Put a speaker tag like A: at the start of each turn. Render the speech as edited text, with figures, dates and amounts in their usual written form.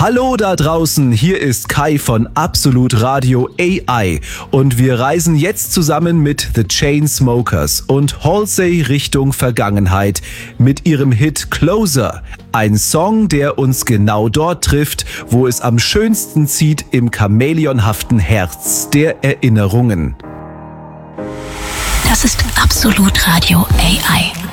A: Hallo da draußen, hier ist Kai von Absolut Radio AI und wir reisen jetzt zusammen mit The Chainsmokers und Halsey Richtung Vergangenheit mit ihrem Hit Closer. Ein Song, der uns genau dort trifft, wo es am schönsten zieht, im chamäleonhaften Herz der Erinnerungen.
B: Das ist Absolut Radio AI.